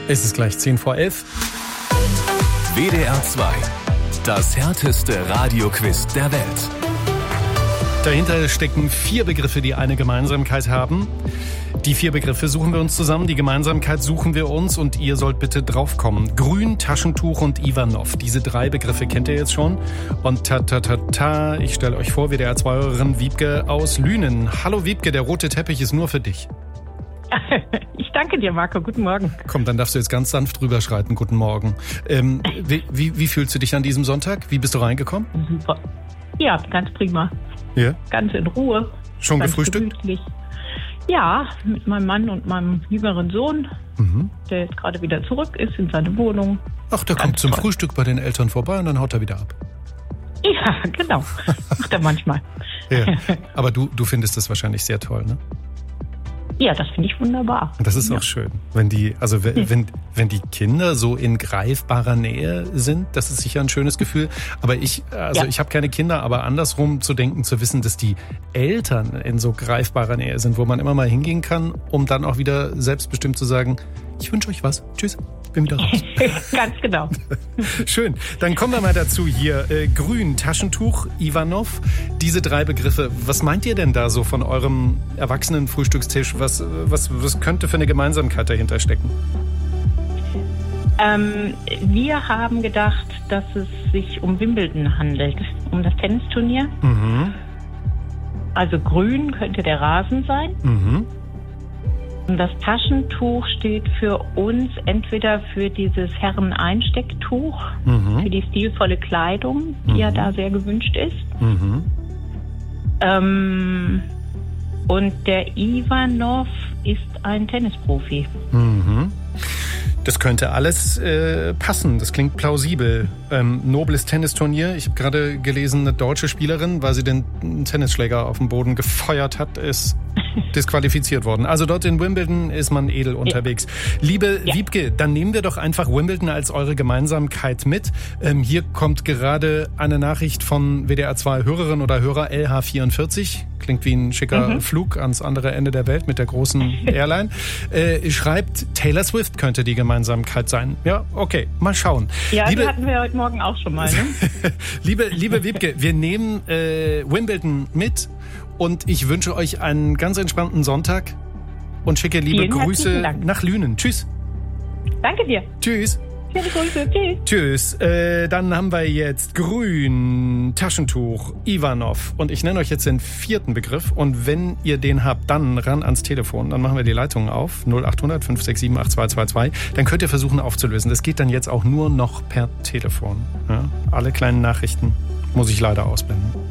Es ist gleich 10 vor 11. WDR 2. Das härteste Radioquiz der Welt. Dahinter stecken 4 Begriffe, die eine Gemeinsamkeit haben. Die 4 Begriffe suchen wir uns zusammen, die Gemeinsamkeit suchen wir uns und ihr sollt bitte draufkommen. Grün, Taschentuch und Ivanov. Diese 3 Begriffe kennt ihr jetzt schon. Und ich stelle euch vor, WDR 2-Hörerin Wiebke aus Lünen. Hallo Wiebke, der rote Teppich ist nur für dich. Ich danke dir, Marco. Guten Morgen. Komm, dann darfst du jetzt ganz sanft rüberschreiten. Guten Morgen. Wie fühlst du dich an diesem Sonntag? Wie bist du reingekommen? Super. Ja, ganz prima. Ja? Ganz in Ruhe. Schon gefrühstückt? Gemütlich. Ja, mit meinem Mann und meinem jüngeren Sohn, der jetzt gerade wieder zurück ist in seine Wohnung. Ach, der kommt zum Frühstück bei den Eltern vorbei und dann haut er wieder ab. Ja, genau. Macht er manchmal. Ja. Aber du findest das wahrscheinlich sehr toll, ne? Ja, das finde ich wunderbar. Das ist auch schön, wenn die Kinder so in greifbarer Nähe sind, das ist sicher ein schönes Gefühl. Aber ich habe keine Kinder, aber andersrum zu denken, zu wissen, dass die Eltern in so greifbarer Nähe sind, wo man immer mal hingehen kann, um dann auch wieder selbstbestimmt zu sagen, ich wünsche euch was, tschüss, bin wieder raus. Ganz genau. Schön, dann kommen wir mal dazu hier. Grün, Taschentuch, Ivanov, diese 3 Begriffe. Was meint ihr denn da so von eurem erwachsenen Frühstückstisch? Was könnte für eine Gemeinsamkeit dahinter stecken? Wir haben gedacht, dass es sich um Wimbledon handelt, um das Tennisturnier. Mhm. Also grün könnte der Rasen sein. Mhm. Und das Taschentuch steht für uns entweder für dieses Herreneinstecktuch, für die stilvolle Kleidung, die ja da sehr gewünscht ist. Mhm. Und der Ivanov ist ein Tennisprofi. Mhm. Das könnte alles passen. Das klingt plausibel. Nobles Tennisturnier. Ich habe gerade gelesen, eine deutsche Spielerin, weil sie den Tennisschläger auf den Boden gefeuert hat, ist disqualifiziert worden. Also dort in Wimbledon ist man edel unterwegs. Liebe Wiebke, dann nehmen wir doch einfach Wimbledon als eure Gemeinsamkeit mit. Hier kommt gerade eine Nachricht von WDR 2 Hörerin oder Hörer LH44. Klingt wie ein schicker Flug ans andere Ende der Welt mit der großen Airline. Schreibt, Taylor Swift könnte die Gemeinsamkeit sein. Ja, okay, mal schauen. Ja, die hatten wir heute Morgen auch schon mal. Ne? liebe Wiebke, wir nehmen Wimbledon mit und ich wünsche euch einen ganz entspannten Sonntag und schicke liebe Grüße nach Lünen. Tschüss. Danke dir. Tschüss. Schöne Grüße. Tschüss. Tschüss. Dann haben wir jetzt Grün, Taschentuch, Ivanov. Und ich nenne euch jetzt den 4. Begriff. Und wenn ihr den habt, dann ran ans Telefon. Dann machen wir die Leitungen auf. 0800 567 8222. Dann könnt ihr versuchen aufzulösen. Das geht dann jetzt auch nur noch per Telefon. Ja? Alle kleinen Nachrichten muss ich leider ausblenden.